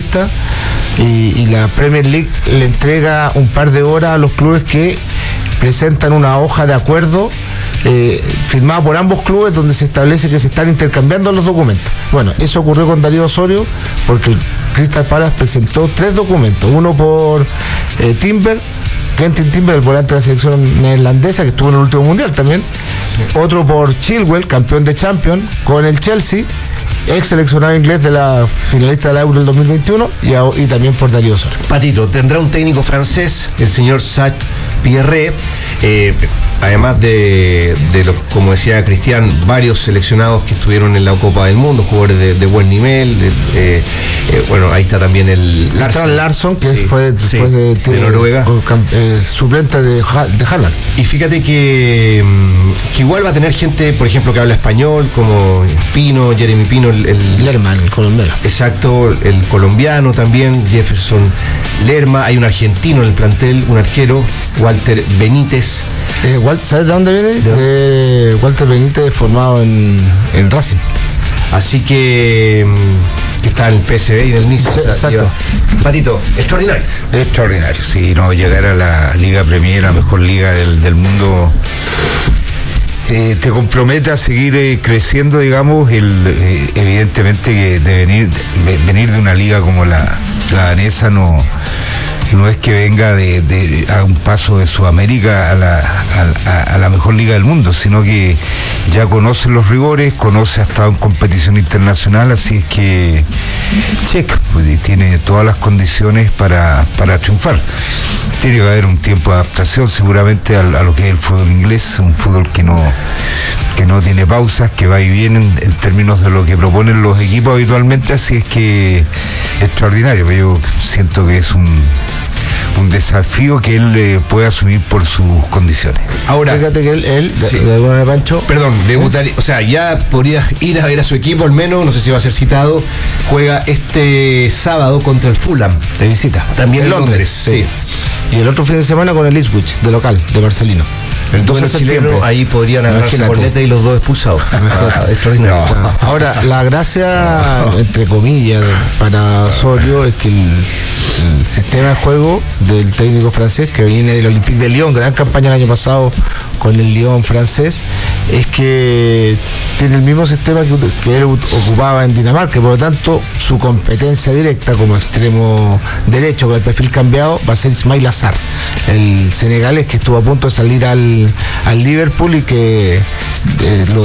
futbolista, y la Premier League le entrega un par de horas a los clubes que presentan una hoja de acuerdo firmada por ambos clubes, donde se establece que se están intercambiando los documentos. Bueno, eso ocurrió con Darío Osorio, porque el Crystal Palace presentó 3 documentos, uno por Quentin Timber, el volante de la selección neerlandesa, que estuvo en el último mundial también, sí. Otro por Chilwell, campeón de Champions con el Chelsea, ex seleccionado inglés de la finalista de la Euro del 2021, y también por Darío Osorio. Patito, tendrá un técnico francés, el señor Jacques Pierre, además de los, como decía Cristian, varios seleccionados que estuvieron en la Copa del Mundo, jugadores de buen nivel, bueno, ahí está también el Larsson, que sí, fue después de Noruega, suplente de Haaland. Y fíjate que igual va a tener gente, por ejemplo, que habla español, como Pino, Jeremy Pino, Lerma, el colombiano. Exacto, el colombiano también, Jefferson Lerma. Hay un argentino en el plantel, un arquero, Walter Benítez. ¿Sabes de dónde viene? De Walter Benítez, formado en Racing. Así que está en el PSV y del Nice. Sí, exacto. Patito, extraordinario. Extraordinario, sí, no, llegar a la Liga Premier, la mejor liga del mundo, te compromete a seguir creciendo, digamos. Evidentemente que venir de una liga como la danesa no es que venga a un paso de Sudamérica a la mejor liga del mundo, sino que ya conoce los rigores, ha estado en competición internacional, así es que pues, tiene todas las condiciones para triunfar. Tiene que haber un tiempo de adaptación seguramente a lo que es el fútbol inglés, un fútbol que no tiene pausas, que va y viene en términos de lo que proponen los equipos habitualmente, así es que extraordinario. Yo siento que es un desafío que él puede asumir por sus condiciones. Ahora, fíjate que él sí. de alguna manera, Pancho, perdón, debutar, o sea, ya podría ir a ver a su equipo, al menos, no sé si va a ser citado. Juega este sábado contra el Fulham de visita, también en Londres, sí. Y el otro fin de semana con el Ipswich, de local, de Marcelino. El 12 de septiembre, ahí podrían agarrarse corneta y los dos expulsados. Extraordinario. No. Ahora, la gracia, entre comillas, para Osorio es que el sistema de juego del técnico francés, que viene del Olympique de Lyon, gran campaña el año pasado con el Lyon francés, es que tiene el mismo sistema que él ocupaba en Dinamarca, por lo tanto su competencia directa como extremo derecho con el perfil cambiado va a ser Ismail Assar, el senegalés que estuvo a punto de salir al Liverpool y que lo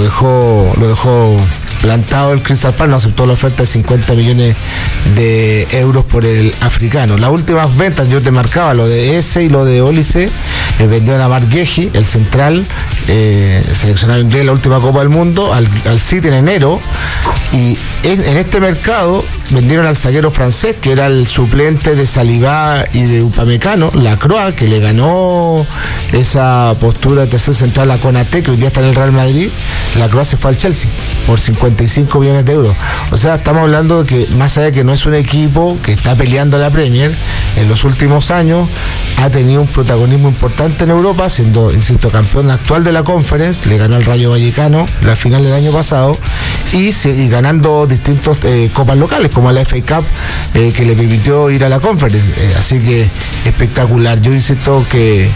dejó plantado el Crystal Palace, no aceptó la oferta de 50 millones de euros por el africano. Las últimas ventas, yo te marcaba lo de ese y lo de Olise, vendieron a Marc Guehi, el central, seleccionado inglés en la última Copa del Mundo, al City en enero, y en este mercado vendieron al zaguero francés, que era el suplente de Saliba y de Upamecano, Lacroix, que le ganó esa postura de tercer central a Konaté, que hoy día está en el Real Madrid. Lacroix se fue al Chelsea por 55 millones de euros. O sea, estamos hablando de que, más allá de que no es un equipo que está peleando la Premier, en los últimos años ha tenido un protagonismo importante en Europa, siendo, insisto, campeón actual de la Conference, le ganó al Rayo Vallecano la final del año pasado, y ganando distintos copas locales, como la FA Cup, que le permitió ir a la Conference. Así que espectacular. Yo insisto que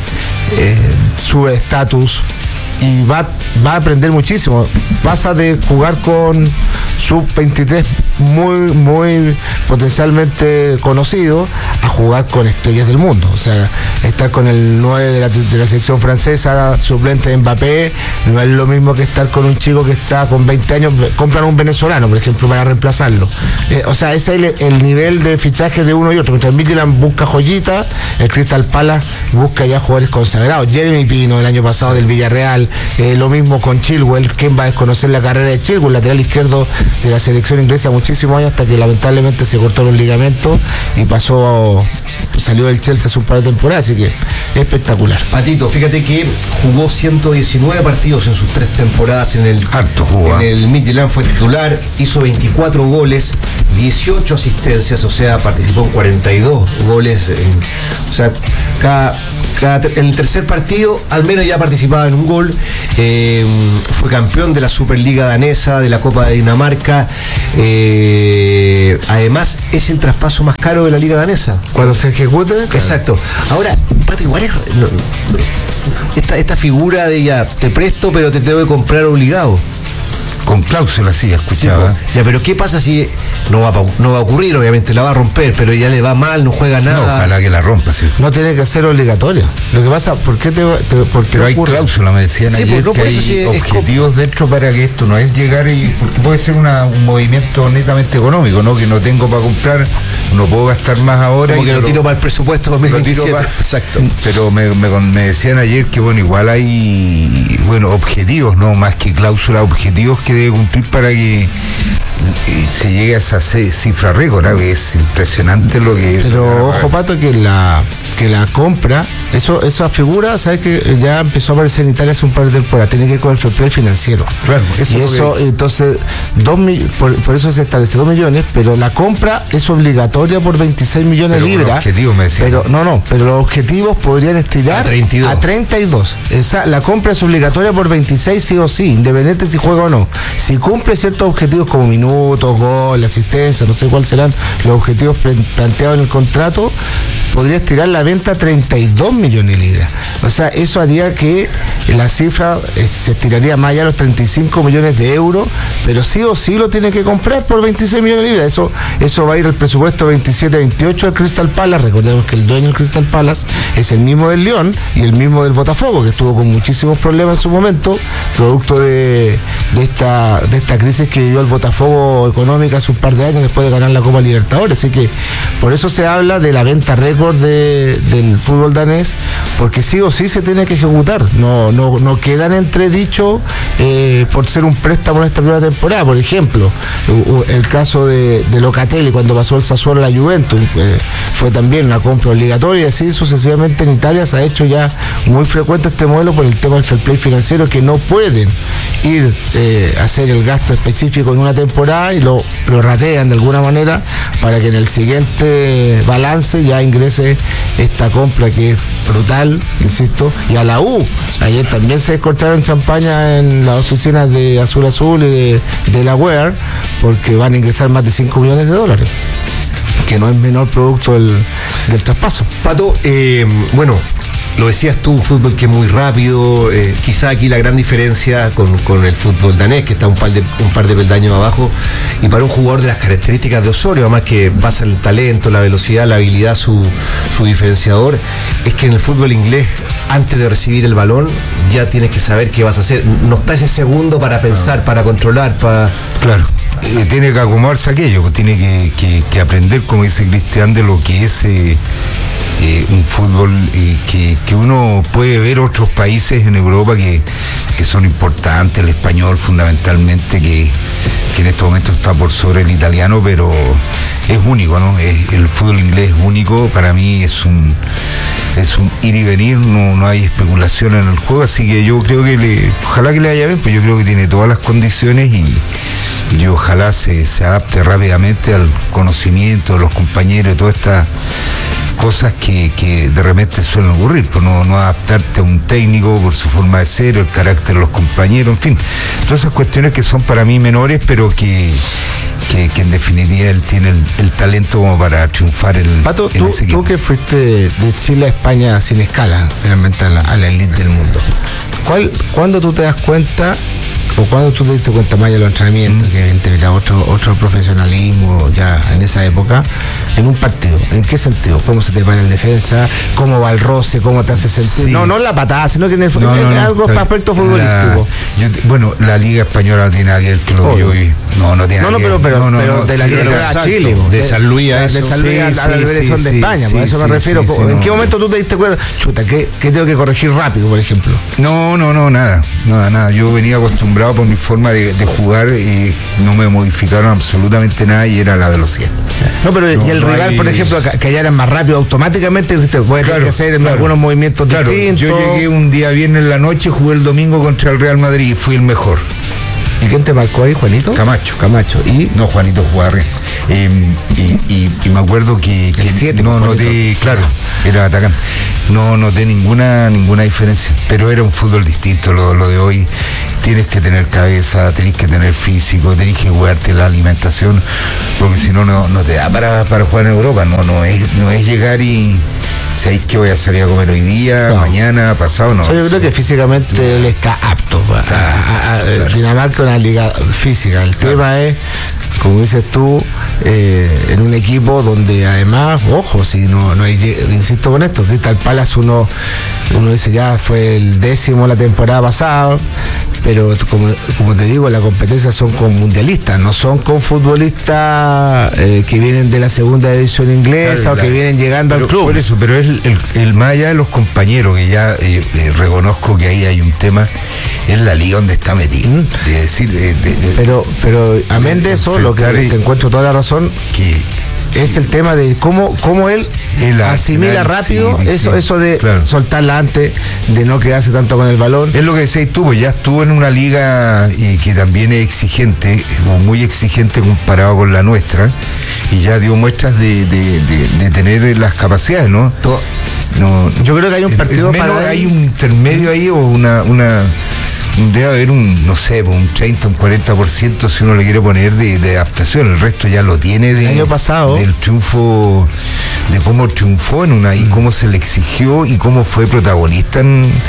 sube estatus y va a aprender muchísimo. Pasa de jugar con sub-23 muy potencialmente conocido a jugar con estrellas del mundo. O sea, estar con el 9 de la selección francesa, suplente de Mbappé, no es lo mismo que estar con un chico que está con 20 años, compran un venezolano, por ejemplo, para reemplazarlo. O sea, ese es el nivel de fichaje de uno y otro. Mientras Midtjylland busca joyitas, el Crystal Palace busca ya jugadores consagrados. Jeremy Pino, el año pasado del Villarreal, lo mismo con Chilwell. ¿Quién va a desconocer la carrera de Chilwell, lateral izquierdo de la selección inglesa, muchísimos años, hasta que lamentablemente se cortó los ligamentos y salió del Chelsea hace un par de temporadas, así que espectacular. Patito, fíjate que jugó 119 partidos en sus 3 temporadas en el Midtjylland, fue titular, hizo 24 goles, 18 asistencias, o sea, participó en 42 goles, o sea, cada En el tercer partido, al menos ya participaba en un gol. Fue campeón de la Superliga danesa, de la Copa de Dinamarca. Además, es el traspaso más caro de la Liga danesa. Cuando se ejecute. Exacto. Ahora, Pato, igual es. Esta figura de ya, te presto, pero te tengo que comprar obligado. Con cláusula, sí, escuchaba. Sí, ya, pero ¿qué pasa si no va a ocurrir? Obviamente la va a romper, pero ya le va mal, no juega nada. No, ojalá que la rompa, sí. No tiene que ser obligatoria. Lo que pasa, ¿por qué pero hay cláusula, me decían sí, ayer, pues, no, que hay objetivos dentro para que esto no es llegar y... Porque puede ser un movimiento netamente económico, ¿no? Que no tengo para comprar, no puedo gastar más ahora. Como que lo tiro para el presupuesto 2027. Exacto. Pero me decían ayer que, bueno, igual hay, bueno, objetivos, ¿no? Más que cláusula, objetivos que debe cumplir para que se llegue a esa cifra récord, ¿no? Que es impresionante lo que... Pero ojo, Pato, que la compra, esa figura, ¿sabes? Que ya empezó a aparecer en Italia hace un par de temporadas, tiene que ver con el fair play financiero. Claro, entonces, por eso se establece 2 millones, pero la compra es obligatoria por 26 millones de libras. Objetivo, me decía. Pero los objetivos podrían estirar a 32. La compra es obligatoria por 26 sí o sí, independiente si juega o no. Si cumple ciertos objetivos como minutos, gol, asistencia, no sé cuáles serán los objetivos planteados en el contrato, podría estirar la venta a 32 millones de libras. O sea, eso haría que la cifra se estiraría más allá de los 35 millones de euros, pero sí o sí lo tiene que comprar por 26 millones de libras. Eso va a ir al presupuesto 27-28 del Crystal Palace. Recordemos que el dueño del Crystal Palace es el mismo del Lyon y el mismo del Botafogo, que estuvo con muchísimos problemas en su momento, producto de esta crisis que vivió el Botafogo económica hace un par de años después de ganar la Copa Libertadores. Así que por eso se habla de la venta récord del fútbol danés, porque sí o sí se tiene que ejecutar. No quedan entredichos por ser un préstamo en esta primera temporada. Por ejemplo, el caso de Locatelli cuando pasó el Sassuolo a la Juventus, fue también una compra obligatoria, y así sucesivamente en Italia se ha hecho ya muy frecuente este modelo por el tema del fair play financiero, que no pueden ir a hacer el gasto específico en una temporada y lo ratean de alguna manera para que en el siguiente balance ya ingrese esta compra que es brutal, insisto. Y a la U, ayer también se descortaron champaña en las oficinas de Azul Azul y de la Wear, porque van a ingresar más de 5 millones de dólares, que no es menor producto del traspaso. Pato, bueno, lo decías tú, un fútbol que es muy rápido, quizá aquí la gran diferencia con el fútbol danés, que está un par de peldaños abajo, y para un jugador de las características de Osorio, además que basa el talento, la velocidad, la habilidad, su diferenciador, es que en el fútbol inglés, antes de recibir el balón, ya tienes que saber qué vas a hacer. No está ese segundo para pensar, para controlar, para... Claro. Tiene que acomodarse a aquello, tiene que aprender, como dice Cristian, de lo que es un fútbol que uno puede ver otros países en Europa que son importantes, el español fundamentalmente, que en este momento está por sobre el italiano, pero es único, ¿no? El fútbol inglés es único, para mí es un ir y venir, no hay especulación en el juego, así que yo creo que ojalá que le vaya bien, pues yo creo que tiene todas las condiciones y ojalá se adapte rápidamente al conocimiento de los compañeros y todas estas cosas que de repente suelen ocurrir, pues no adaptarte a un técnico por su forma de ser, el carácter de los compañeros, en fin, todas esas cuestiones que son para mí menores, pero que en definitiva él tiene el talento como para triunfar Pato, tú que fuiste de Chile a España sin escala, finalmente a la elite del mundo, ¿cuándo tú te das cuenta o cuando tú te diste cuenta más de los entrenamientos, que era otro profesionalismo ya en esa época, en un partido? ¿En qué sentido? ¿Cómo se te para el defensa? ¿Cómo va el roce? ¿Cómo te hace sentir? Sí. No la patada, sino que en algo aspecto futbolístico. Bueno, la Liga Española no tiene nada que ver con lo que yo vi. No tiene nada que ver. Pero de la Liga a Chile. De San Luis a eso. De San Luis a la Liberación de España, por eso me refiero. ¿En qué momento tú te diste cuenta? Chuta, ¿qué tengo que corregir rápido, por ejemplo? No, nada. Yo venía acostumbrado por mi forma de jugar y no me modificaron absolutamente nada y era la velocidad. No, pero y el rival, por ejemplo, que allá era más rápido automáticamente, usted puede tener que hacer algunos movimientos distintos. Yo llegué un día viernes en la noche, jugué el domingo contra el Real Madrid y fui el mejor. Y quién te marcó ahí, Juanito? Camacho. ¿Y? No, Juanito jugaba arriba. Y me acuerdo que no noté, claro, era atacante. No noté ninguna diferencia. Pero era un fútbol distinto lo de hoy. Tienes que tener cabeza, tenés que tener físico, tenés que jugarte la alimentación, porque si no te da para jugar en Europa. No es llegar y ¿sabéis que voy a salir a comer hoy día, mañana, pasado? No. Yo creo que físicamente él está apto. Dinamarca es una liga física. El tema es, como dices tú, en un equipo donde además, ojo, si no hay, insisto con esto, Crystal Palace uno dice ya fue el 10º la temporada pasada, pero como te digo, la competencia son con mundialistas, no son con futbolistas que vienen de la segunda división inglesa, claro, o que vienen llegando al club. Por eso, pero es el más allá de los compañeros, que ya reconozco que ahí hay un tema, es la liga donde está metido. Es decir, pero amén de eso, lo que te encuentro toda la razón, que es el tema de cómo él asimila rápido eso de soltarla antes, de no quedarse tanto con el balón. Es lo que decís tú, pues ya estuvo en una liga que también es exigente, muy exigente comparado con la nuestra, y ya dio muestras de tener las capacidades, ¿no? Yo creo que hay un partido hay un intermedio ahí, o debe haber un 30, un 40%, si uno le quiere poner de adaptación. El resto ya lo tiene el año pasado, del triunfo, de cómo triunfó y cómo se le exigió y cómo fue protagonista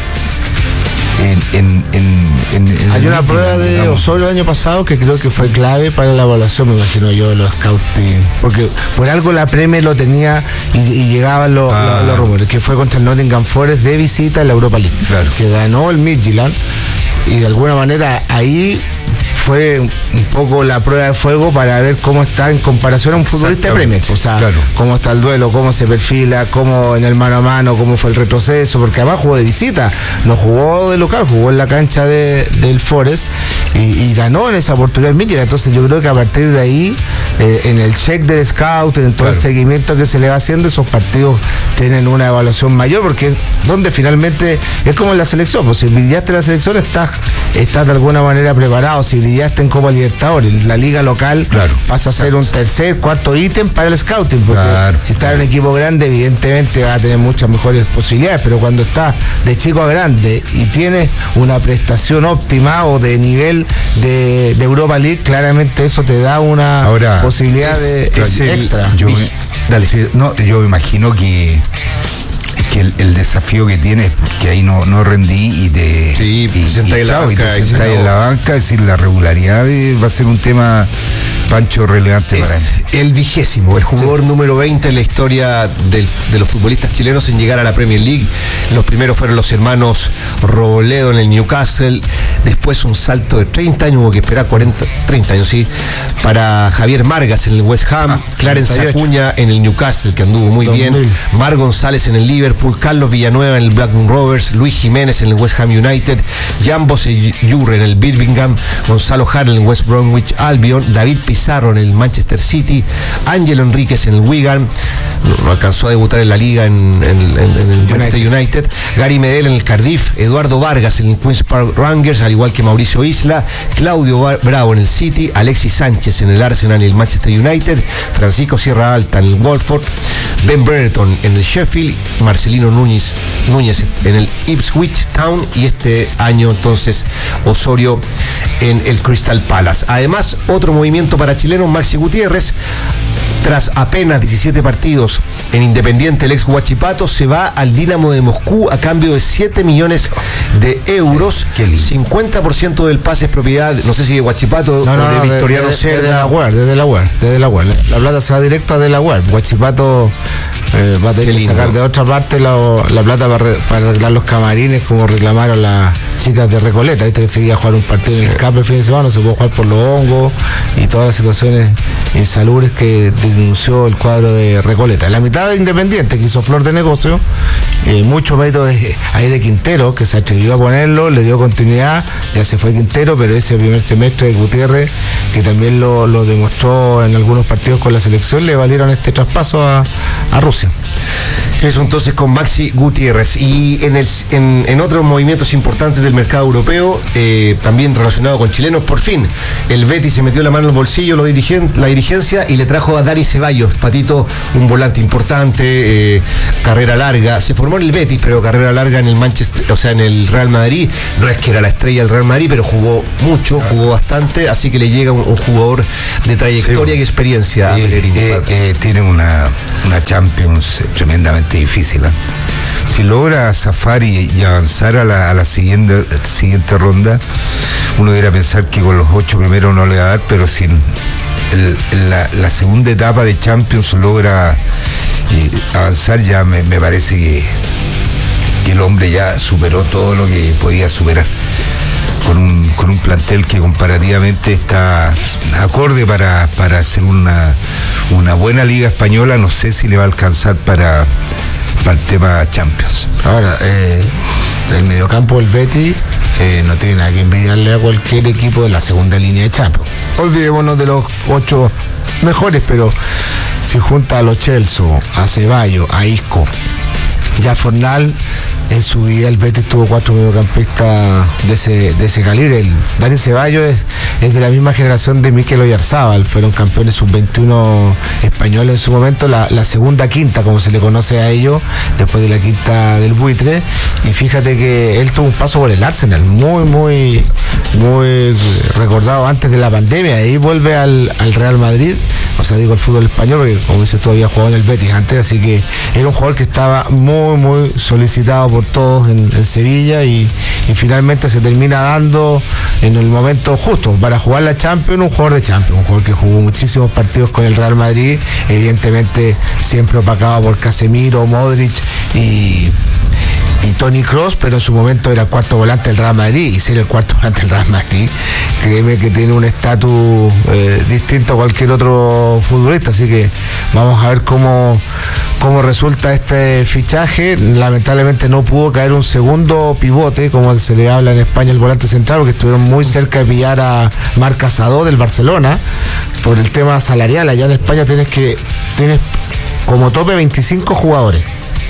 hay una prueba de Osorio el año pasado que creo que fue clave para la evaluación, me imagino yo, los scouting, porque por algo la Premier lo tenía y llegaban los rumores, que fue contra el Nottingham Forest de visita en la Europa League, que ganó el Midtjylland, y de alguna manera ahí fue un poco la prueba de fuego para ver cómo está en comparación a un futbolista de Premier, o sea, cómo está el duelo, cómo se perfila, cómo en el mano a mano, cómo fue el retroceso, porque además jugó de visita, no jugó de local, jugó en la cancha del Forest y ganó en esa oportunidad el Midtjylland. Entonces yo creo que a partir de ahí, en el check del scout, en todo el seguimiento que se le va haciendo, esos partidos tienen una evaluación mayor, porque donde finalmente es como en la selección, pues si brillaste en la selección estás de alguna manera preparado, si brillaste en Copa Libertadores, la liga local pasa a ser un tercer, cuarto ítem para el scouting, porque si estás en un equipo grande evidentemente va a tener muchas mejores posibilidades, pero cuando estás de chico a grande y tienes una prestación óptima o de nivel de Europa League, claramente eso te da una posibilidad extra. Yo me imagino que el desafío que tienes, porque ahí no rendí y te sentáis en la banca, es decir, la regularidad va a ser un tema, Pancho, relevante para él. El 20º, el jugador número 20 en la historia de los futbolistas chilenos en llegar a la Premier League. Los primeros fueron los hermanos Robledo en el Newcastle, después un salto de 30 años, hubo que esperar 30 años, para Javier Margas en el West Ham, Clarence Acuña en el Newcastle, que anduvo muy bien, Mar González en el Liverpool, Carlos Villanueva en el Blackburn Rovers, Luis Jiménez en el West Ham United, Jan Bosseyure en el Birmingham, Gonzalo Jara en el West Bromwich Albion, David Pizarro en el Manchester City, Ángelo Enríquez en el Wigan, no alcanzó a debutar en la liga en el Manchester United, Gary Medel en el Cardiff, Eduardo Vargas en el Queen's Park Rangers, al igual que Mauricio Isla, Claudio Bravo en el City, Alexis Sánchez en el Arsenal y el Manchester United, Francisco Sierra Alta en el Watford, Ben Brereton en el Sheffield, Marcelino Núñez en el Ipswich Town, y este año entonces Osorio en el Crystal Palace. Además, otro movimiento para chilenos, Maxi Gutiérrez, tras apenas 17 partidos en Independiente, el ex Huachipato se va al Dinamo de Moscú a cambio de 7 millones de euros. 50% del pase es propiedad, no sé si de Huachipato o de Victoriano Cerda. Desde la UER. La plata se va directo a de la UER. Huachipato va a tener que sacar de otra parte la plata para arreglar los camarines, como reclamaron las chicas de Recoleta. Viste que seguía a jugar un partido en el escape el fin de semana, no se pudo jugar por los hongos y todas las situaciones insalubres que denunció el cuadro de Recoleta. La mitad de Independiente, que hizo flor de negocio, mucho mérito ahí de Quintero, que se atrevió a ponerlo, le dio continuidad, ya se fue Quintero, pero ese primer semestre de Gutiérrez, que también lo demostró en algunos partidos con la selección, le valieron este traspaso a Rusia. Eso entonces con Maxi Gutiérrez. Y en otros movimientos importantes del mercado europeo, también relacionado con chilenos, por fin el Betis se metió la mano en el bolsillo, la dirigencia, y le trajo a Dani Ceballos, Patito, un volante importante, carrera larga. Se formó en el Betis, pero carrera larga en el Manchester, o sea, en el Real Madrid. No es que era la estrella del Real Madrid, pero jugó mucho, jugó bastante, así que le llega un jugador de trayectoria y experiencia. Tiene una Champions tremendamente difícil. Si logra zafar y avanzar a la siguiente ronda, uno debería pensar que con los 8 primeros no le va a dar, pero si la segunda etapa de Champions logra avanzar, ya me parece que el hombre ya superó todo lo que podía superar. Con un plantel que comparativamente está acorde para hacer una buena liga española. No sé si le va a alcanzar para el tema Champions. Ahora, el mediocampo del Betis no tiene nada que envidiarle a cualquier equipo de la segunda línea de Champions. Olvidémonos de los 8 mejores, pero si junta a Lo Celso, a Ceballos, a Isco, ya Fornal, en su vida el Betis tuvo 4 mediocampistas de ese calibre. El Dani Ceballos es de la misma generación de Mikel Oyarzábal, fueron campeones sub-21 españoles en su momento, la segunda quinta, como se le conoce a ellos, después de la quinta del Buitre. Y fíjate que él tuvo un paso por el Arsenal, muy recordado antes de la pandemia, ahí vuelve al Real Madrid, o sea, digo el fútbol español, porque como dices tú, había jugado en el Betis antes, así que era un jugador que estaba muy solicitado por todos en Sevilla, y finalmente se termina dando en el momento justo para jugar la Champions, un jugador de Champions, un jugador que jugó muchísimos partidos con el Real Madrid, evidentemente siempre opacado por Casemiro, Modric y Toni Kroos, pero en su momento era el cuarto volante del Real Madrid, y ser el cuarto volante del Real Madrid, créeme que tiene un estatus distinto a cualquier otro futbolista, así que vamos a ver cómo resulta este fichaje. Lamentablemente no pudo caer un segundo pivote, como se le habla en España, el volante central, porque estuvieron muy cerca de pillar a Marc Casado del Barcelona por el tema salarial. Allá en España tienes como tope 25 jugadores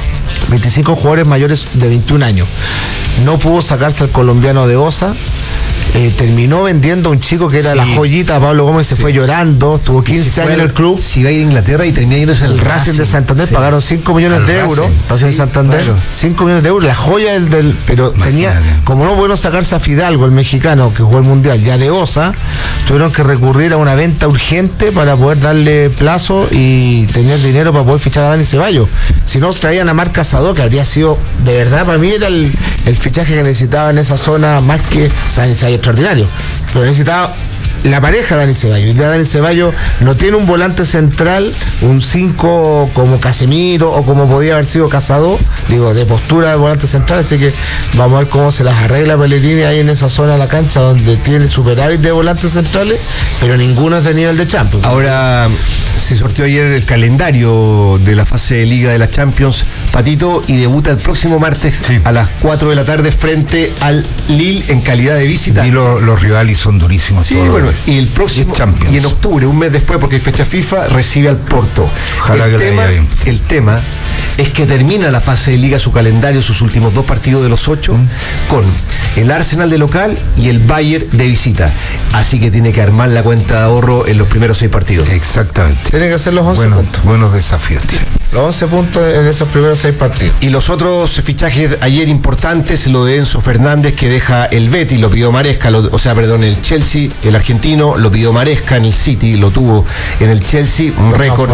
mayores de 21 años. No pudo sacarse al colombiano de Osa. Terminó vendiendo a un chico que era la joyita, Pablo Gómez, se fue llorando, estuvo 15 años en el club. Si iba a ir a Inglaterra y terminó yéndose al Racing de Santander, pagaron 5 millones de euros, Racing Santander, claro. 5 millones de euros, la joya pero tenía, como no pudieron sacarse a Fidalgo, el mexicano que jugó el Mundial, ya de Osa, tuvieron que recurrir a una venta urgente para poder darle plazo y tener dinero para poder fichar a Dani Ceballos. Si no, traían a Marc Casado, que habría sido, de verdad, para mí era el fichaje que necesitaba en esa zona, más que, o sea, Dani Ceballos extraordinario, pero necesitaba la pareja de Dani Ceballos. Ya Dani Ceballos no tiene un volante central, un 5 como Casemiro o como podía haber sido Casado, digo, de postura de volante central, así que vamos a ver cómo se las arregla Pellegrini ahí en esa zona de la cancha donde tiene superávit de volantes centrales, pero ninguno es de nivel de Champions. Ahora se sorteó ayer el calendario de la fase de Liga de la Champions, Patito, y debuta el próximo martes a las 4 de la tarde frente al Lille en calidad de visita. Y los rivales son durísimos. Sí, bueno, y el próximo, y en octubre, un mes después, porque hay fecha FIFA, recibe al Porto. Ojalá que le vaya bien. El tema es que termina la fase de Liga, su calendario, sus últimos 2 partidos de los 8, con el Arsenal de local y el Bayern de visita. Así que tiene que armar la cuenta de ahorro en los primeros 6 partidos. Exactamente. Tiene que hacer los 11 puntos. Buenos desafíos tiene. Los 11 puntos en esos primeros 6 partidos. Y los otros fichajes ayer importantes, lo de Enzo Fernández, que deja el Betis, lo pidió Maresca, el Chelsea, el argentino, lo pidió Maresca en el City, lo tuvo en el Chelsea, un récord.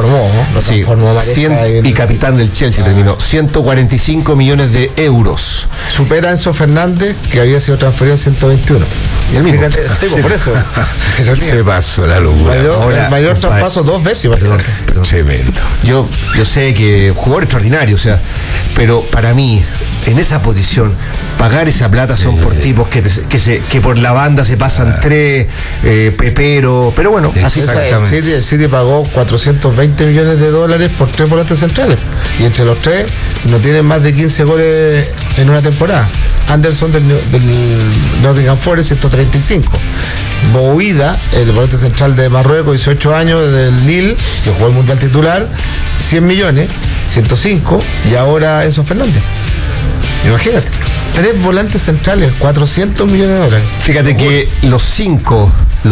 Y capitán del Chelsea terminó. 145 millones de euros. Supera a Enzo Fernández, que había sido transferido en 121. Y el mismo. Fíjate, por eso. Se pasó la locura. El mayor traspaso 2 veces. Perdón. Tremendo. Yo sé que jugador extraordinario, o sea, pero para mí, en esa posición, pagar esa plata son por tipos que por la banda se pasan 3, Pepero, pero bueno, así el City pagó 420 millones de dólares por 3 volantes centrales, y entre los 3 no tienen más de 15 goles en una temporada. Anderson del Nottingham Forest, 135. Boida, el volante central de Marruecos, 18 años, del Lille, que jugó el Mundial titular, 100 millones. 105 y ahora Enzo Fernández. Imagínate. 3 volantes centrales, 400 millones de dólares. Fíjate que los cinco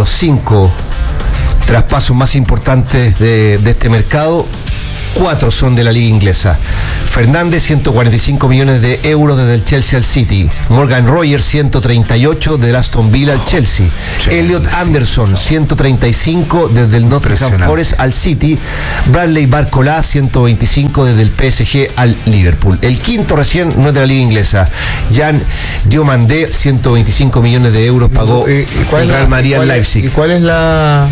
traspasos más importantes de este mercado, 4 son de la liga inglesa. Fernández, 145 millones de euros desde el Chelsea al City. Morgan Rogers, 138 desde Aston Villa al Chelsea. Elliot Anderson, 135 desde el Nottingham Forest al City. Bradley Barcola, 125 desde el PSG al Liverpool. El quinto recién no es de la liga inglesa. Jan Diomandé, 125 millones de euros pagó el Real Madrid al Leipzig. ¿Y cuál es la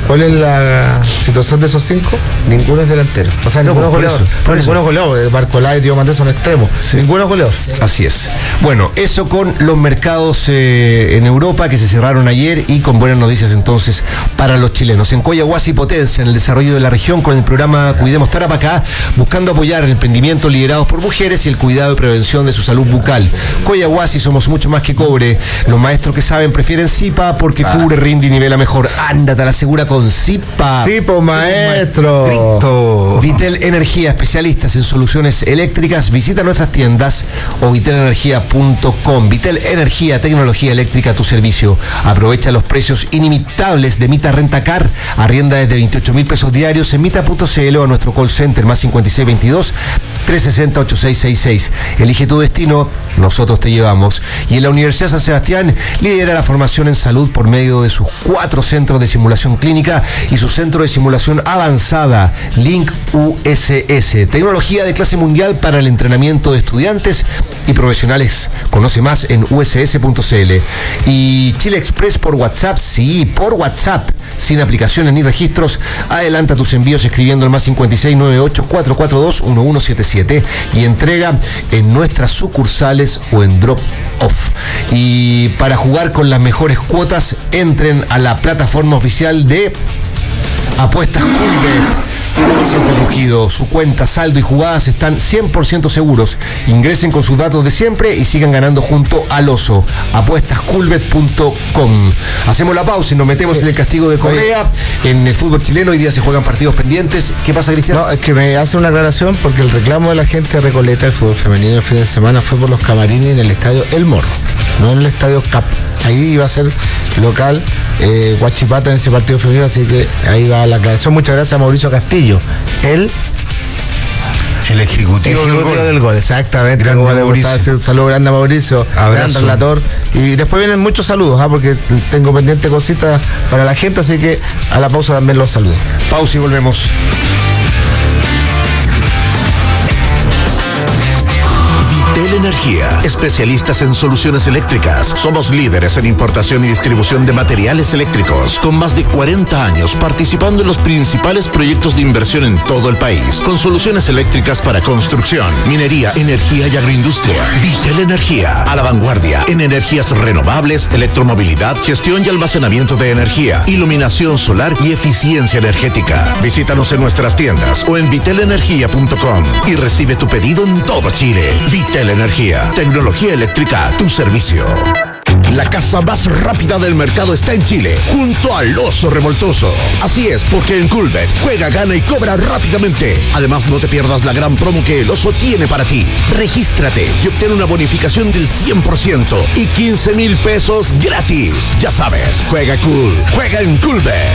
situación de esos 5? Ninguno es delantero. O sea, ninguno es goleador. Ninguno es goleador. Barcolá y Diomandé son extremos. Sí. Ninguno es goleador. Así es. Bueno, eso con los mercados en Europa que se cerraron ayer y con buenas noticias entonces para los chilenos. En Coyahuasi potencia en el desarrollo de la región con el programa Cuidemos Tarapacá, buscando apoyar emprendimientos liderados por mujeres y el cuidado y prevención de su salud bucal. Coyahuasi, somos mucho más que cobre. Los maestros que saben prefieren Zipa porque cubre, rinde y nivela mejor. Ándate a la segura con Zipa. Zipa, maestro. Cristo. Vitel Energía, especialistas en soluciones eléctricas. Visita nuestras tiendas o vitelenergia.com. Vitel Energía, tecnología eléctrica a tu servicio. Aprovecha los precios inimitables de Mita Rentacar. Arrienda desde 28.000 pesos diarios en mita.cl o a nuestro call center más 5622 360 8666. Elige tu destino, nosotros te llevamos. Y en la Universidad San Sebastián lidera la formación en salud por medio de sus 4 centros de simulación clínica y su centro de simulación avanzada, Link USS. Tecnología de clase mundial para el entrenamiento de estudiantes y profesionales. Conoce más en uss.cl. Y Chile Express por WhatsApp, sí, por WhatsApp, sin aplicaciones ni registros. Adelanta tus envíos escribiendo al más 5698 442 1177 y entrega en nuestras sucursales o en drop off. Y para jugar con las mejores cuotas, entren a la plataforma oficial de Apuestas Culver. Siempre rugido, su cuenta, saldo y jugadas están 100% seguros. Ingresen con sus datos de siempre y sigan ganando junto al oso. Apuestasculbet.com. Hacemos la pausa y nos metemos en el castigo de Correa. En el fútbol chileno hoy día se juegan partidos pendientes. ¿Qué pasa, Cristian? No, es que me hace una aclaración porque el reclamo de la gente de Recoleta del fútbol femenino el fin de semana fue por los camarines en el estadio El Morro, no en el estadio Cap. Ahí iba a ser local Huachipato en ese partido femenino, así que ahí va la aclaración. Muchas gracias a Mauricio Castillo. El ejecutivo del gol. Exactamente. Un saludo grande a Mauricio, gran relator. Y después vienen muchos saludos, porque tengo pendiente cositas para la gente, así que a la pausa también los saludos. Pausa y volvemos. Vitel Energía, especialistas en soluciones eléctricas. Somos líderes en importación y distribución de materiales eléctricos, con más de 40 años participando en los principales proyectos de inversión en todo el país, con soluciones eléctricas para construcción, minería, energía y agroindustria. Vitel Energía, a la vanguardia en energías renovables, electromovilidad, gestión y almacenamiento de energía, iluminación solar y eficiencia energética. Visítanos en nuestras tiendas o en vitelenergia.com y recibe tu pedido en todo Chile. Vitel Energía, tecnología eléctrica a tu servicio. La casa más rápida del mercado está en Chile, junto al Oso Revoltoso. Así es, porque en Culbet juega, gana y cobra rápidamente. Además, no te pierdas la gran promo que el Oso tiene para ti. Regístrate y obtén una bonificación del 100% y 15,000 pesos gratis. Ya sabes, juega cool, juega en Culbet.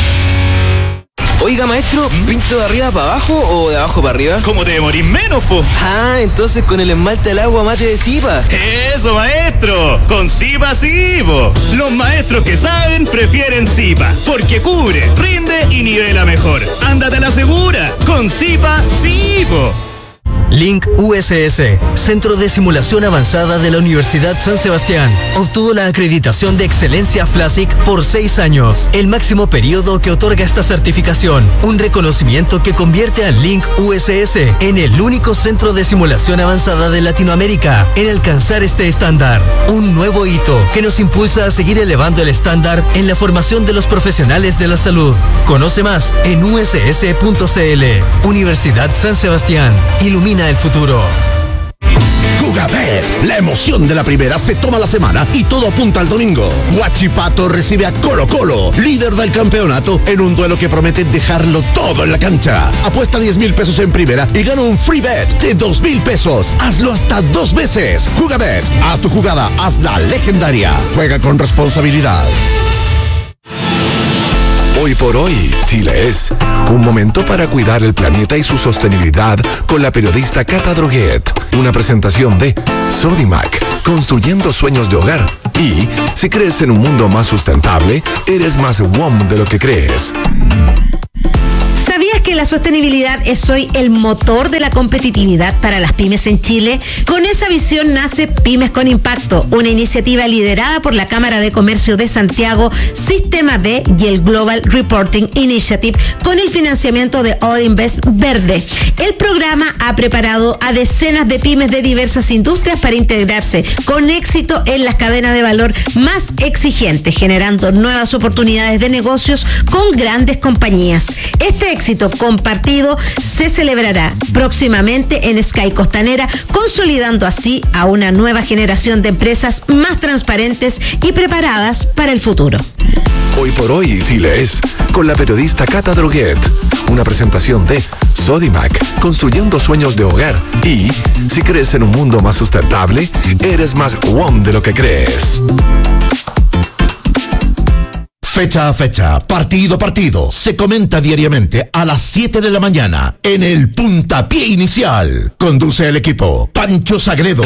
Oiga, maestro, ¿pinto de arriba para abajo o de abajo para arriba? ¿Cómo te demorís menos, po? Ah, entonces con el esmalte al agua mate de Zipa. ¡Eso, maestro! ¡Con Zipa sí, po! Los maestros que saben prefieren Zipa, porque cubre, rinde y nivela mejor. ¡Ándate a la segura! ¡Con Zipa sí, po! Link USS, Centro de Simulación Avanzada de la Universidad San Sebastián, obtuvo la acreditación de excelencia FLASIC por 6 años, el máximo periodo que otorga esta certificación, un reconocimiento que convierte a Link USS en el único centro de simulación avanzada de Latinoamérica en alcanzar este estándar, un nuevo hito que nos impulsa a seguir elevando el estándar en la formación de los profesionales de la salud. Conoce más en uss.cl. Universidad San Sebastián, ilumina el futuro. Juga Jugabet. La emoción de la primera se toma la semana y todo apunta al domingo. Huachipato recibe a Colo-Colo, líder del campeonato, en un duelo que promete dejarlo todo en la cancha. Apuesta 10,000 pesos en primera y gana un free bet de 2,000 pesos. Hazlo hasta 2 veces. Jugabet, haz tu jugada, hazla legendaria. Juega con responsabilidad. Hoy por hoy, Chile es un momento para cuidar el planeta y su sostenibilidad con la periodista Cata Droguet. Una presentación de Sodimac, construyendo sueños de hogar. Y si crees en un mundo más sustentable, eres más WOM de lo que crees. ¿Sabías que la sostenibilidad es hoy el motor de la competitividad para las pymes en Chile? Con esa visión nace Pymes con Impacto, una iniciativa liderada por la Cámara de Comercio de Santiago, Sistema B y el Global Reporting Initiative, con el financiamiento de All Invest Verde. El programa ha preparado a decenas de pymes de diversas industrias para integrarse con éxito en las cadenas de valor más exigentes, generando nuevas oportunidades de negocios con grandes compañías. Este éxito compartido se celebrará próximamente en Sky Costanera, consolidando así a una nueva generación de empresas más transparentes y preparadas para el futuro. Hoy por hoy, Chile es con la periodista Cata Droguet. Una presentación de Sodimac, construyendo sueños de hogar. Y si crees en un mundo más sustentable, eres más WOM de lo que crees. Fecha a fecha, partido a partido, se comenta diariamente a las 7 de la mañana en el Puntapié Inicial. Conduce el equipo Pancho Sagredo.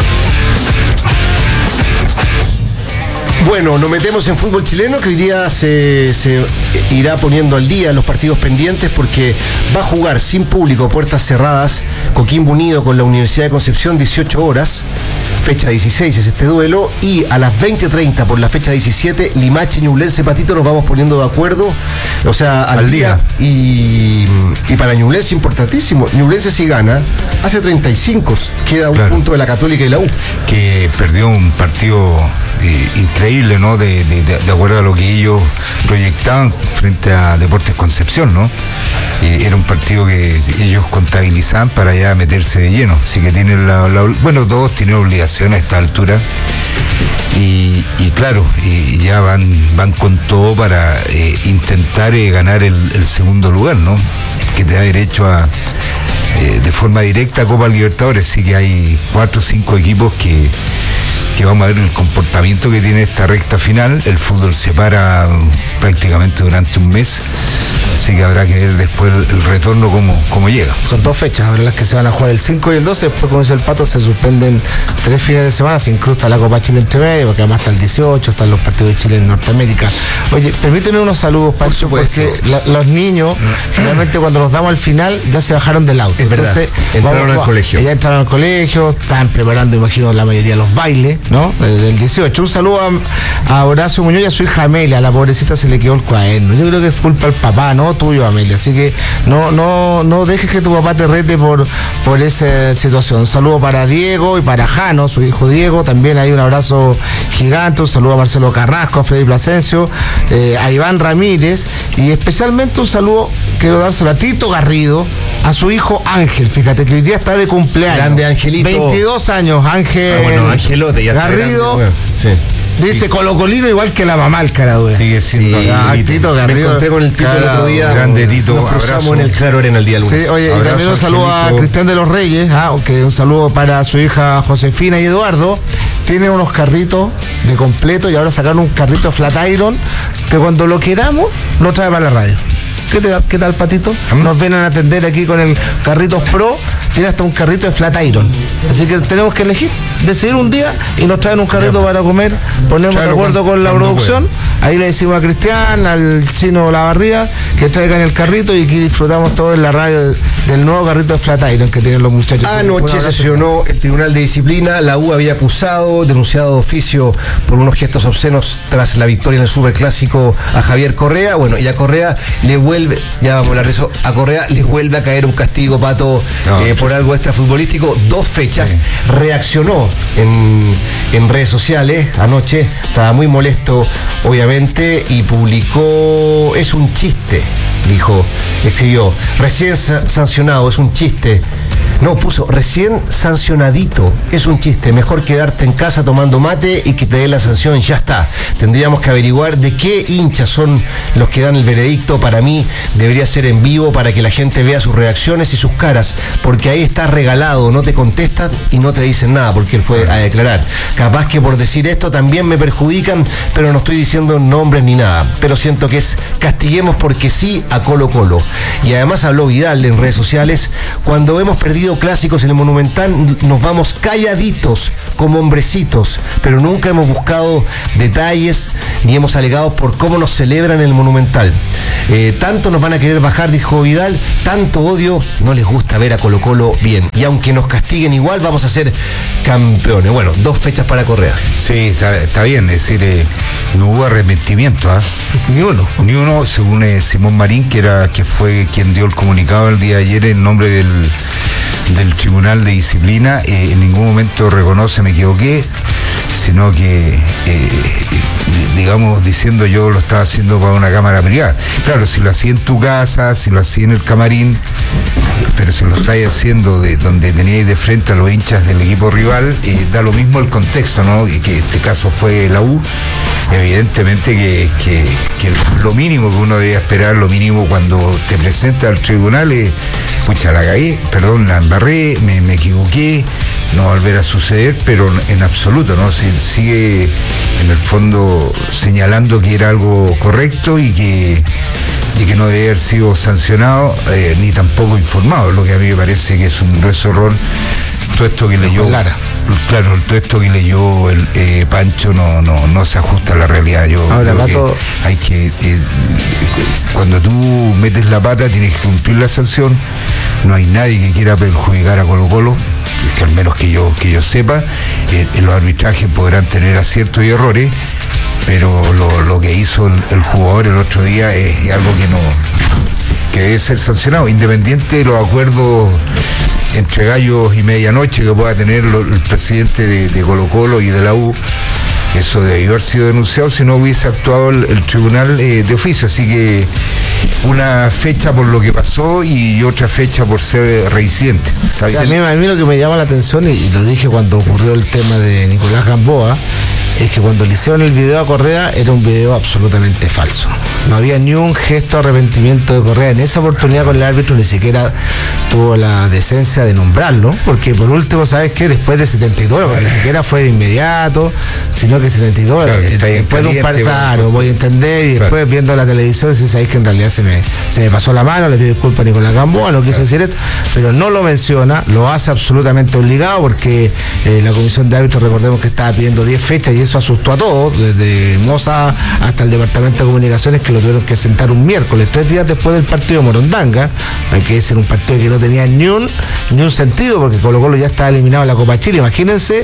Bueno, nos metemos en fútbol chileno, que hoy día se irá poniendo al día los partidos pendientes, porque va a jugar sin público, puertas cerradas, Coquimbo Unido con la Universidad de Concepción, 18 horas, fecha 16 es este duelo, y a las 20:30 por la fecha 17, Limache, Ñublense, Patito, nos vamos poniendo de acuerdo, o sea, al día. Y para Ñublense importantísimo, Ñublense si gana, hace 35, queda un punto de la Católica y la U. Que perdió un partido increíble, ¿no? De acuerdo a lo que ellos proyectaban frente a Deportes Concepción, ¿no? Era un partido que ellos contabilizaban para ya meterse de lleno, así que tienen bueno, todos tienen obligación a esta altura y claro, y ya van con todo para intentar ganar el segundo lugar, ¿no? Que te da derecho a de forma directa a Copa Libertadores. Sí que hay 4 o 5 equipos que vamos a ver el comportamiento que tiene esta recta final. El fútbol se para prácticamente durante un mes, así que habrá que ver después el retorno cómo llega. Son 2 fechas, ahora las que se van a jugar el 5 y el 12, después como dice el Pato, se suspenden 3 fines de semana, se incrusta la Copa Chile entre medio, porque además está el 18, están los partidos de Chile en Norteamérica. Oye, permíteme unos saludos, Pancho, porque los niños, realmente cuando los damos al final, ya se bajaron del auto. Es verdad, entraron al colegio. Ya entraron al colegio, están preparando, imagino, la mayoría de los bailes, ¿no? Del 18. Un saludo a Horacio Muñoz y a su hija Amelia. A la pobrecita se le quedó el cuaderno. Yo creo que es culpa del papá, no tuyo, Amelia. Así que no dejes que tu papá te rete por esa situación. Un saludo para Diego y para Jano, su hijo Diego. También hay un abrazo gigante. Un saludo a Marcelo Carrasco, a Freddy Plasencio, a Iván Ramírez. Y especialmente un saludo, quiero dárselo a Tito Garrido, a su hijo Ángel. Fíjate que hoy día está de cumpleaños. Grande Angelito. 22 años, Ángel. Bueno, Angelote ya Garrido. Sí. Dice Colocolino igual que la mamá, el caraduda. Sigue siendo Tito Garrido. Me encontré con el Tito el otro día. Grande Tito. Nos cruzamos en el Claro Arena el día lunes. Sí, oye, y también un saludo a Cristian de los Reyes, un saludo para su hija Josefina y Eduardo. Tienen unos carritos de completo y ahora sacaron un carrito Flat Iron que cuando lo queramos lo trae para la radio. ¿Qué tal, Patito? Nos vienen a atender aquí con el Carritos Pro. Tiene hasta un carrito de Flat Iron. Así que tenemos que elegir, decidir un día y nos traen un carrito para comer. Ponemos de acuerdo con la producción. Ahí le decimos a Cristian, al Chino Lavarría, que traigan el carrito y aquí disfrutamos todo en la radio del nuevo carrito de Flat Iron que tienen los muchachos. Anoche sesionó el Tribunal de Disciplina. La U había denunciado de oficio por unos gestos obscenos tras la victoria en el Superclásico a Javier Correa. Bueno, y a Correa le vuelve, ya vamos a hablar de eso, a Correa le vuelve a caer un castigo, Pato, por algo extrafutbolístico. 2 fechas. Reaccionó en redes sociales anoche, estaba muy molesto, obviamente, y publicó: es un chiste, escribió, recién sancionado, es un chiste. No, puso recién sancionadito. Es un chiste. Mejor quedarte en casa tomando mate y que te dé la sanción. Ya está. Tendríamos que averiguar de qué hinchas son los que dan el veredicto. Para mí debería ser en vivo para que la gente vea sus reacciones y sus caras. Porque ahí está regalado. No te contestan y no te dicen nada porque él fue a declarar. Capaz que por decir esto también me perjudican, pero no estoy diciendo nombres ni nada. Pero siento que es castiguemos porque sí a Colo Colo. Y además habló Vidal en redes sociales: cuando hemos perdido clásicos en el Monumental nos vamos calladitos como hombrecitos, pero nunca hemos buscado detalles ni hemos alegado por cómo nos celebran en el Monumental. Tanto nos van a querer bajar, dijo Vidal, tanto odio, no les gusta ver a Colo Colo bien, y aunque nos castiguen igual vamos a ser campeones. Bueno, 2 fechas para Correa. Sí, está bien, es decir, no hubo arrepentimiento, ¿eh? Ni uno, según Simón Marín, que fue quien dio el comunicado el día de ayer en nombre del Tribunal de Disciplina. En ningún momento reconoce me equivoqué, sino que digamos, diciendo yo lo estaba haciendo para una cámara privada. Claro, si lo hacía en tu casa, si lo hacía en el camarín, pero si lo estáis haciendo de donde teníais de frente a los hinchas del equipo rival, da lo mismo el contexto, ¿no? Y que este caso fue la U. Evidentemente que lo mínimo que uno debe esperar, lo mínimo cuando te presenta al tribunal es, pucha, la cagué, perdón, la embarré, me equivoqué, no va a volver a suceder, pero en absoluto, ¿no? Se sigue en el fondo señalando que era algo correcto y que no debe haber sido sancionado, ni tampoco informado, lo que a mí me parece que es un grueso error. Todo esto que leyó, claro, todo esto que leyó el Pancho no se ajusta a la realidad. Ahora, Pato, hay que cuando tú metes la pata tienes que cumplir la sanción. No hay nadie que quiera perjudicar a Colo Colo, que al menos que yo sepa. Los arbitrajes podrán tener aciertos y errores, pero lo que hizo el jugador el otro día es algo que debe ser sancionado, independiente de los acuerdos entre gallos y medianoche que pueda tener el presidente de Colo Colo y de la U. Eso debió haber sido denunciado si no hubiese actuado el tribunal de oficio. Así que una fecha por lo que pasó y otra fecha por ser reincidente. O sea, a mí lo que me llama la atención, y lo dije cuando ocurrió el tema de Nicolás Gamboa, es que cuando le hicieron el video a Correa era un video absolutamente falso. No había ni un gesto de arrepentimiento de Correa. En esa oportunidad con el árbitro ni siquiera tuvo la decencia de nombrarlo, porque por último, ¿sabes qué? Después de 72 horas, ni siquiera fue de inmediato, sino que 72 horas, claro, después de un par, claro, voy a entender, y después viendo la televisión, si sabéis que en realidad se me pasó la mano, le pido disculpas a Nicolás Gamboa, no quise decir esto, pero no lo menciona, lo hace absolutamente obligado, porque la comisión de árbitros, recordemos que estaba pidiendo 10 fechas, y eso asustó a todos, desde Moza hasta el departamento de comunicaciones, que lo tuvieron que sentar un miércoles, 3 días después del partido de Morondanga. Hay que decir, un partido que no tenía ni un sentido, porque Colo Colo ya estaba eliminado en la Copa Chile. Imagínense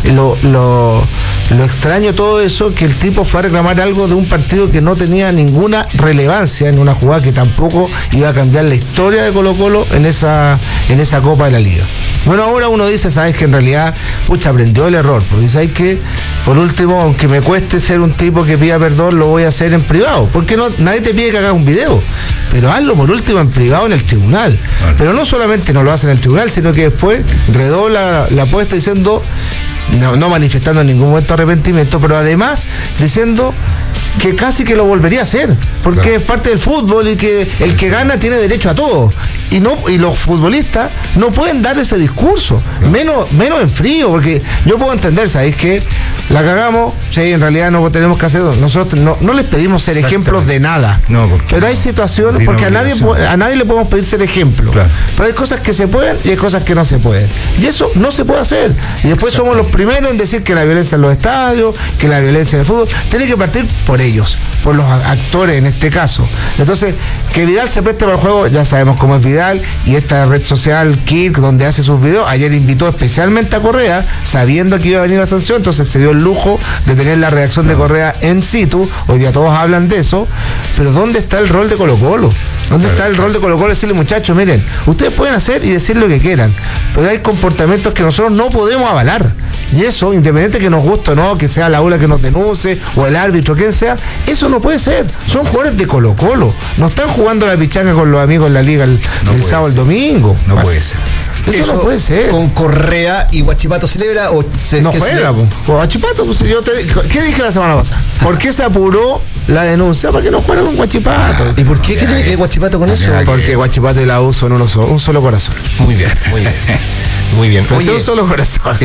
lo extraño de todo eso, que el tipo fue a reclamar algo de un partido que no tenía ninguna relevancia, en una jugada que tampoco iba a cambiar la historia de Colo Colo en esa Copa de la Liga. Bueno, ahora uno dice, sabes que en realidad, pucha, aprendió el error, porque sabes que, por último, aunque me cueste ser un tipo que pida perdón, lo voy a hacer en privado, porque nadie te pide que hagas un video, pero hazlo por último en privado en el tribunal. Bueno. Pero no solamente no lo hace en el tribunal, sino que después redobla la apuesta diciendo, no manifestando en ningún momento arrepentimiento, pero además diciendo que casi que lo volvería a hacer, porque claro, es parte del fútbol y que el que gana tiene derecho a todo. Y los futbolistas no pueden dar ese discurso, menos en frío, porque yo puedo entender, ¿sabéis qué? La cagamos, sí, en realidad no tenemos que hacer, nosotros no les pedimos ser ejemplos de nada, pero hay situaciones, porque a nadie le podemos pedir ser ejemplo, claro, pero hay cosas que se pueden y hay cosas que no se pueden, y eso no se puede hacer, y después somos los primeros en decir que la violencia en los estadios, que la violencia en el fútbol, tiene que partir por ellos, por los actores en este caso. Entonces, que Vidal se preste para el juego, ya sabemos cómo es Vidal, y esta red social Kirk, donde hace sus videos, ayer invitó especialmente a Correa, sabiendo que iba a venir la sanción, entonces se dio el lujo de tener la reacción de Correa en situ. Hoy día todos hablan de eso, pero ¿dónde está el rol de Colo Colo? ¿Dónde está el rol de Colo Colo? Decirle, muchachos, miren, ustedes pueden hacer y decir lo que quieran, pero hay comportamientos que nosotros no podemos avalar, y eso, independiente que nos guste o no, que sea la ULA que nos denuncie, o el árbitro, quien sea, eso no puede ser. Son jugadores de Colo Colo, no están jugando la pichanga con los amigos en la liga el sábado, el domingo. No puede ser. Eso no puede ser. Con Correa y Huachipato celebra o no juega, pues. Huachipato, pues ¿qué dije la semana pasada? ¿Por qué se apuró la denuncia? ¿Para que no juega con Huachipato? ¿Y por qué tiene que ver Huachipato con eso? Porque Huachipato y la U son un solo corazón. Muy bien, muy bien. Muy bien. Oye, un solo corazón.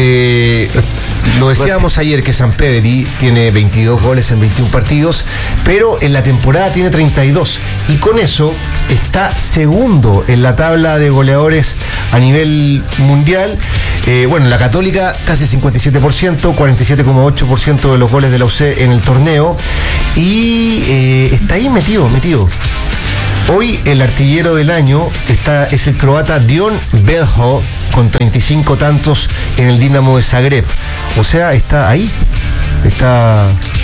Lo decíamos ayer que San Pedri tiene 22 goles en 21 partidos, pero en la temporada tiene 32. Y con eso está segundo en la tabla de goleadores a nivel mundial. La Católica casi 57%, 47,8% de los goles de la UC en el torneo. Y está ahí metido. Hoy el artillero del año es el croata Dion Beljo con 35 tantos en el Dinamo de Zagreb. O sea, está ahí. Está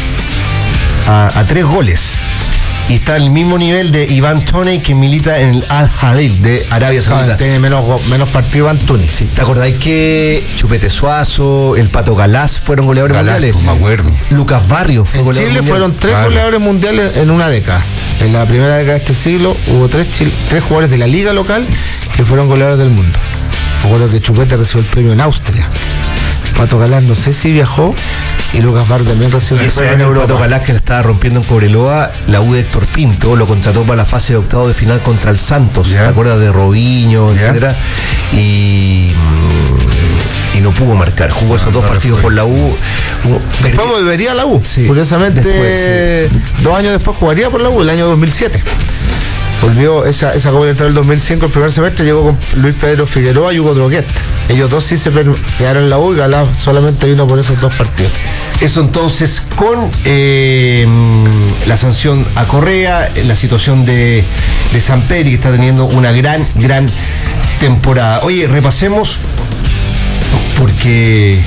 a 3 goles. Y está al mismo nivel de Iván Toney, que milita en el Al-Hilal de Arabia Saudita. Tiene menos partido Iván Toney. Sí. ¿Te acordáis que Chupete Suazo, el Pato Galás fueron goleadores mundiales? Me acuerdo. Lucas Barrios fue en goleador Chile mundial. fueron 3 goleadores mundiales en una década. En la primera década de este siglo hubo 3 jugadores de la liga local que fueron goleadores del mundo. Me acuerdo que Chupete recibió el premio en Austria. Pato Galás no sé si viajó, y Lucas Barrios también recibió el premio en Europa. Pato Galás, que le estaba rompiendo en Cobreloa, la U de Héctor Pinto lo contrató para la fase de octavo de final contra el Santos. ¿Ya? ¿Te acuerdas de Robinho, etcétera? Y no pudo marcar. Jugó esos 2 partidos por la U. Después volvería a la U. Sí. Curiosamente, después, 2 años después jugaría por la U, el año 2007. Volvió esa Copa Libertadores del 2005, el primer semestre llegó con Luis Pedro Figueroa y Hugo Droguet. Ellos dos sí se quedaron en la U y Galás solamente vino por esos 2 partidos. Eso entonces con la sanción a Correa, la situación de San Pedri, que está teniendo una gran temporada. Oye, repasemos porque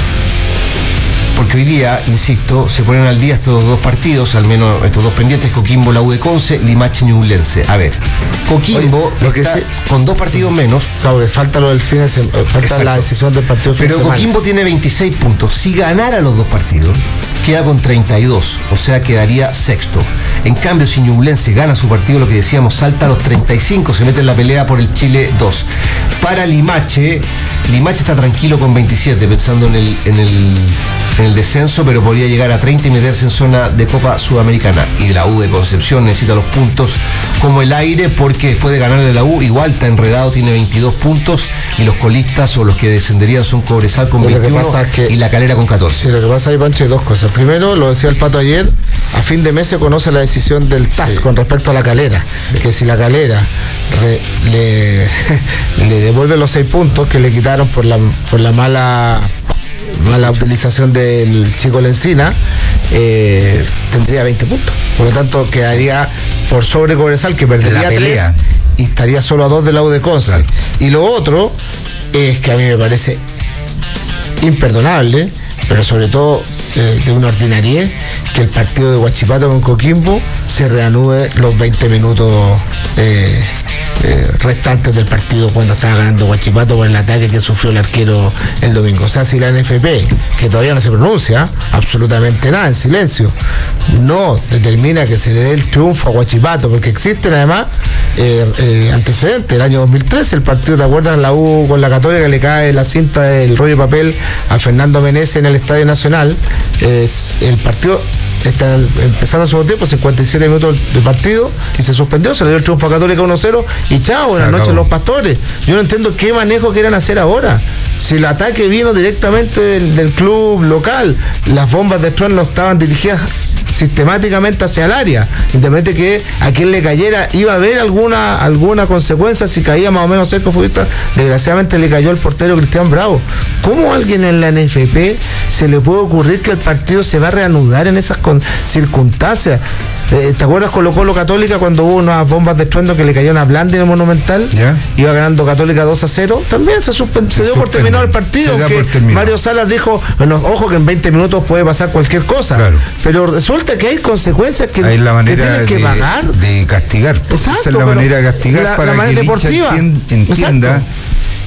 hoy día, insisto, se ponen al día estos 2 partidos, al menos estos 2 pendientes: Coquimbo, la U de Conce, Limache, Ñublense. A ver, Coquimbo está con 2 partidos menos. Claro, que falta lo del fin de semana, falta la decisión del partido fin de semana. Pero Coquimbo tiene 26 puntos. Si ganara los 2 partidos, queda con 32, o sea, quedaría sexto. En cambio, si Ñublense gana su partido, lo que decíamos, salta a los 35, se mete en la pelea por el Chile 2. Para Limache está tranquilo con 27, pensando en el descenso, pero podría llegar a 30 y meterse en zona de Copa Sudamericana. Y la U de Concepción necesita los puntos como el aire, porque después de ganarle a la U, igual está enredado, tiene 22 puntos, y los colistas o los que descenderían son Cobresal con 21 y La Calera con 14. Sí, lo que pasa ahí, Pancho, hay 2 cosas. Primero, lo decía el Pato ayer, a fin de mes se conoce la decisión del TAS con respecto a La Calera, que si La Calera le devuelve los 6 puntos que le quitaron por la mala utilización del chico Lencina, tendría 20 puntos. Por lo tanto, quedaría por sobre Cobresal, que perdería 3 y estaría solo a 2 de la U de Conce. Claro. Y lo otro es que a mí me parece imperdonable, pero sobre todo de una ordinariedad, que el partido de Huachipato con Coquimbo se reanude los 20 minutos restantes del partido, cuando estaba ganando Huachipato por el ataque que sufrió el arquero el domingo. O sea, si la NFP, que todavía no se pronuncia absolutamente nada, en silencio, no determina que se le dé el triunfo a Huachipato, porque existen además antecedentes. El año 2013, el partido, ¿te acuerdas? La U con la Católica, le cae la cinta del rollo de papel a Fernando Menezes en el Estadio Nacional. El partido está empezando el segundo tiempo, 57 minutos de partido, y se suspendió, se le dio el triunfo a Católica 1-0 y chao, buenas noches los Pastores. Yo no entiendo qué manejo quieren hacer ahora. Si el ataque vino directamente del club local, las bombas de trueno estaban dirigidas sistemáticamente hacia el área, independientemente que a quien le cayera iba a haber alguna consecuencia si caía más o menos cerca futbolista. Desgraciadamente le cayó el portero Cristian Bravo. ¿Cómo a alguien en la NFP se le puede ocurrir que el partido se va a reanudar en esas circunstancias? ¿Te acuerdas Colo-Colo Católica cuando hubo unas bombas de estruendo que le cayeron a Blandi en el Monumental? ¿Ya? Iba ganando Católica 2-0. También se dio por terminado el partido. Mario Salas dijo, bueno, ojo que en 20 minutos puede pasar cualquier cosa. Claro. Pero resulta que hay consecuencias que tienen que pagar. De castigar. Exacto, esa es la manera de castigar para que el hincha entienda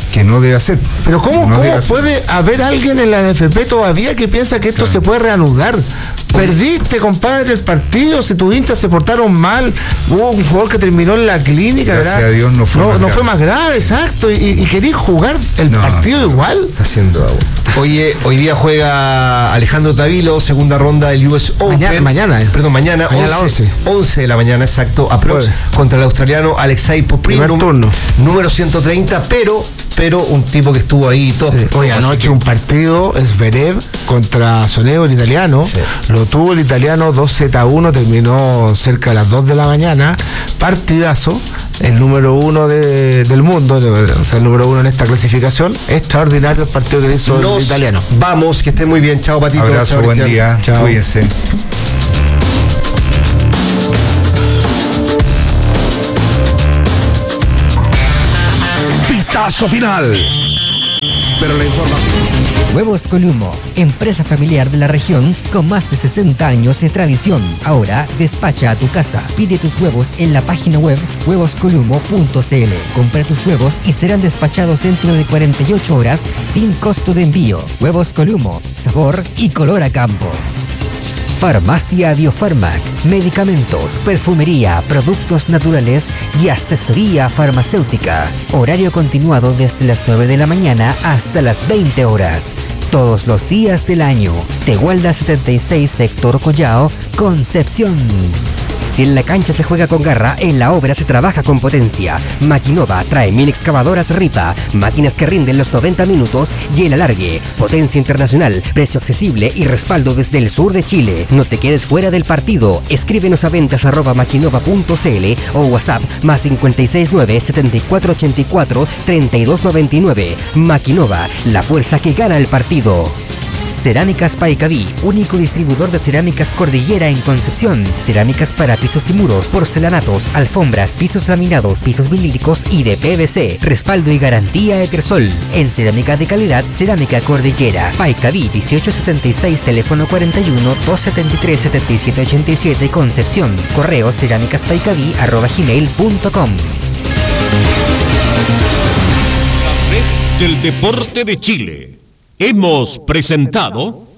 que no debe hacer. Pero ¿cómo puede haber alguien en la NFP todavía que piensa que esto se puede reanudar? Perdiste, compadre, el partido, si tus hinchas se portaron mal, hubo un jugador que terminó en la clínica, gracias ¿verdad? a Dios no fue más grave, exacto, y querís jugar el partido igual. Haciendo agua. Oye, hoy día juega Alejandro Tavilo, segunda ronda del US Open. Mañana a las 11 de la mañana, exacto, contra el australiano Alexei Poprin, número 130, pero un tipo que estuvo ahí todo. Sí. Hoy anoche un partido, Zverev contra Sonego, el italiano. Sí. Lo tuvo el italiano 2-1, terminó cerca de las 2 de la mañana. Partidazo. El número 1 del mundo, o sea, el número 1 en esta clasificación. Extraordinario el partido que hizo el italiano. Vamos, que estén muy bien. Chao, Patito. Abrazo, chao, buen día. Chao. Cuídense. Pitazo final. Pero la información. Huevos Columo, empresa familiar de la región con más de 60 años de tradición. Ahora despacha a tu casa. Pide tus huevos en la página web huevoscolumo.cl. Compra tus huevos y serán despachados dentro de 48 horas sin costo de envío. Huevos Columo, sabor y color a campo. Farmacia Biofarmac, medicamentos, perfumería, productos naturales y asesoría farmacéutica. Horario continuado desde las 9 de la mañana hasta las 20 horas. Todos los días del año. Tehualda 76, sector Collao, Concepción. Si en la cancha se juega con garra, en la obra se trabaja con potencia. Maquinova trae 1000 excavadoras Ripa, máquinas que rinden los 90 minutos y el alargue. Potencia internacional, precio accesible y respaldo desde el sur de Chile. No te quedes fuera del partido. Escríbenos a ventas@maquinova.cl o WhatsApp +569 7484 3299. Maquinova, la fuerza que gana el partido. Cerámicas Paicaví, único distribuidor de cerámicas Cordillera en Concepción. Cerámicas para pisos y muros, porcelanatos, alfombras, pisos laminados, pisos vinílicos y de PVC. Respaldo y garantía Etersol. En cerámica de calidad, Cerámica Cordillera. Paicaví 1876, teléfono 41 273 7787, Concepción. Correo cerámicaspaicaví@gmail.com. La red del deporte de Chile. Hemos presentado